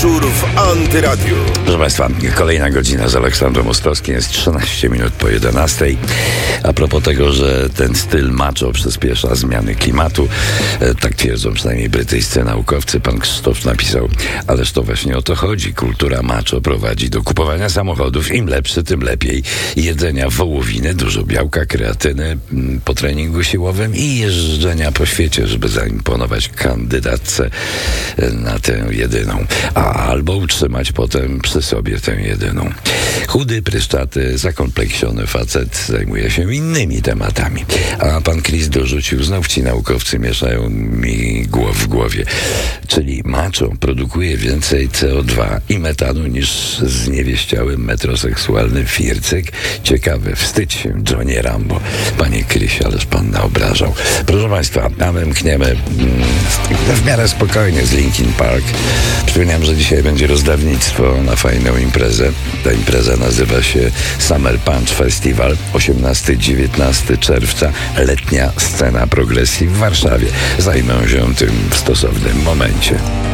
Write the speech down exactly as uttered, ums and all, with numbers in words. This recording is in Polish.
Dyżur w Antyradiu. Proszę Państwa, kolejna godzina z Aleksandrem Ostrowskim, jest trzynaście minut po jedenastej. A propos tego, że ten styl macho przyspiesza zmiany klimatu, tak twierdzą przynajmniej brytyjscy naukowcy. Pan Krzysztof napisał, ależ to właśnie o to chodzi. Kultura macho prowadzi do kupowania samochodów. Im lepszy, tym lepiej. Jedzenia wołowiny, dużo białka, kreatyny po treningu siłowym i jeżdżenia po świecie, żeby zaimponować kandydatce na tę jedyną. A albo utrzymać potem przy sobie tę jedyną. Chudy, pryszczaty, zakompleksiony facet zajmuje się innymi tematami. A pan Chris dorzucił, znów ci naukowcy mieszają mi głow w głowie. Czyli macho produkuje więcej C O dwa i metanu niż zniewieściały metroseksualny fircyk. Ciekawe, wstydź się, Johnny Rambo. Panie Chrisie, ależ pan naobrażał. Proszę Państwa, a my mkniemy mm, w miarę spokojnie z Linkin Park. Przypominam, że dzisiaj będzie rozdawnictwo na fajną imprezę. Ta impreza nazywa się Summer Punch Festival. osiemnastego do dziewiętnastego czerwca. Letnia scena progresji w Warszawie. Zajmę się tym w stosownym momencie.